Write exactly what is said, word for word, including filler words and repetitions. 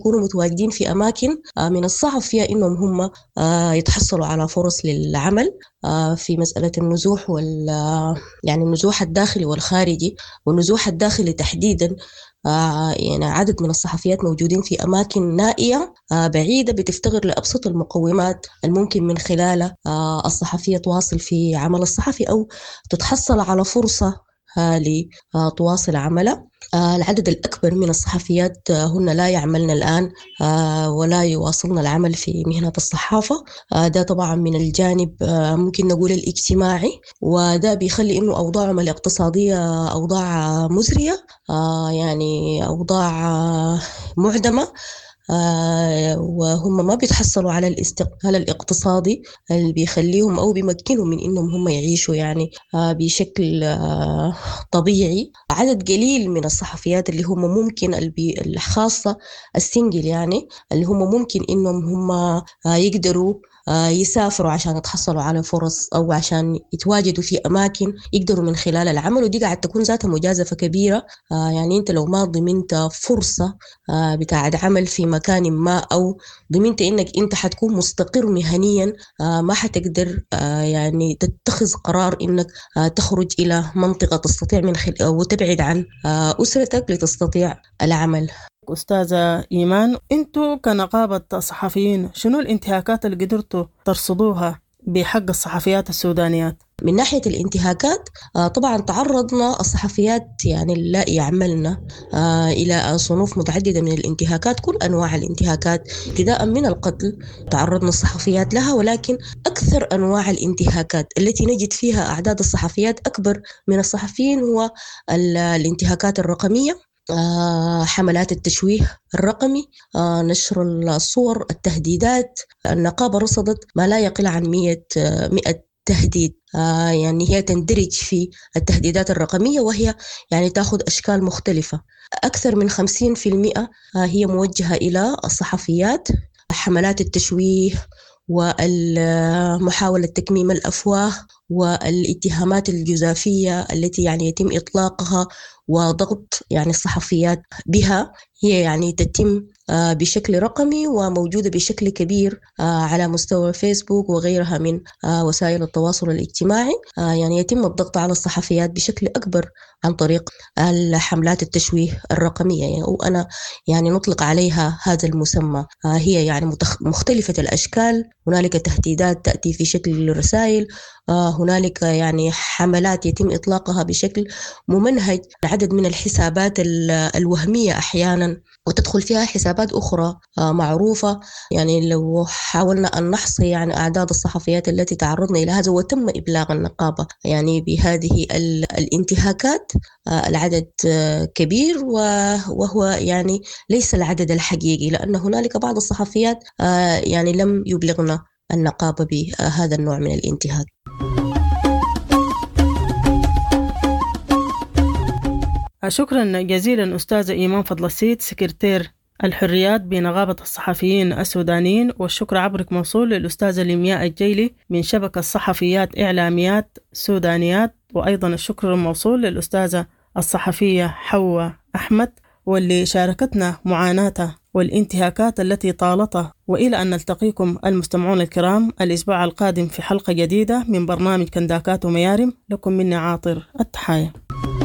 يكونوا متواجدين في أماكن من الصعب فيها إنهم هم يتحصلوا على فرص للعمل. في مسألة النزوح وال يعني النزوح الداخلي والخارجي، والنزوح الداخلي تحديدا يعني عدد من الصحفيات موجودين في أماكن نائية بعيدة بتفتقر لأبسط المقومات الممكن من خلالها الصحفية تواصل في عمل الصحفي أو تتحصل على فرصة لتواصل عملها. العدد الأكبر من الصحفيات هن لا يعملن الآن ولا يواصلن العمل في مهنة الصحافة. ده طبعا من الجانب ممكن نقول الاجتماعي، وده بيخلي إنه أوضاعهم الاقتصادية أوضاع مزرية، يعني أوضاع معدمة، آه وهم ما بيتحصلوا على الاستقلال الاقتصادي اللي بيخليهم أو بيمكنهم من إنهم هم يعيشوا يعني آه بشكل آه طبيعي. عدد قليل من الصحفيات اللي هم ممكن الخاصة السنجل يعني اللي هم ممكن إنهم هم آه يقدروا يسافروا عشان يتحصلوا على فرص أو عشان يتواجدوا في أماكن يقدروا من خلال العمل، ودي قاعد تكون ذاتها مجازفة كبيرة. يعني أنت لو ما ضمنت فرصة بتاعت عمل في مكان ما أو ضمنت إنك أنت حتكون مستقر مهنيا، ما حتقدر يعني تتخذ قرار إنك تخرج إلى منطقة تستطيع من خلال أو تبعد عن أسرتك لتستطيع العمل. أستاذة إيمان، أنتوا كنقابة صحفيين شنو الانتهاكات اللي قدرتوا ترصدوها بحق الصحفيات السودانيات؟ من ناحية الانتهاكات طبعا تعرضنا الصحفيات يعني لا يعملنا إلى صنوف متعددة من الانتهاكات، كل أنواع الانتهاكات ابتداء من القتل تعرضنا الصحفيات لها، ولكن أكثر أنواع الانتهاكات التي نجد فيها أعداد الصحفيات أكبر من الصحفيين هو الانتهاكات الرقمية، حملات التشويه الرقمي، نشر الصور، التهديدات. النقابة رصدت ما لا يقل عن مئة مئة تهديد، يعني هي تندرج في التهديدات الرقمية وهي يعني تأخذ أشكال مختلفة. أكثر من خمسين بالمئة هي موجهة إلى الصحفيات، حملات التشويه ومحاولة تكميم الأفواه والاتهامات الجزافية التي يعني يتم إطلاقها وضغط يعني الصحفيات بها، هي يعني تتم بشكل رقمي وموجودة بشكل كبير على مستوى فيسبوك وغيرها من وسائل التواصل الاجتماعي. يعني يتم الضغط على الصحفيات بشكل أكبر عن طريق الحملات التشويه الرقمية، يعني وأنا يعني نطلق عليها هذا المسمى. هي يعني مختلفة الأشكال، هنالك تهديدات تأتي في شكل رسائل، هنالك يعني حملات يتم إطلاقها بشكل ممنهج، عدد من الحسابات الوهمية أحيانا وتدخل فيها حسابات أخرى معروفة. يعني لو حاولنا أن نحصي يعني أعداد الصحفيات التي تعرضنا إلى هذا وتم إبلاغ النقابة يعني بهذه الانتهاكات، العدد كبير وهو يعني ليس العدد الحقيقي، لأن هنالك بعض الصحفيات يعني لم يبلغنا النقابة بهذا النوع من الانتهاك. شكرا جزيلا أستاذة إيمان فضل السيد، سكرتير الحريات بنقابة الصحفيين السودانيين، والشكر عبرك موصول للأستاذة لمياء الجيلي من شبكة صحفيات إعلاميات سودانيات، وأيضا الشكر الموصول للأستاذة الصحفية حواء أحمد واللي شاركتنا معاناتها والانتهاكات التي طالتها. وإلى أن نلتقيكم المستمعون الكرام الأسبوع القادم في حلقة جديدة من برنامج كنداكات وميارم، لكم مني عاطر التحايا.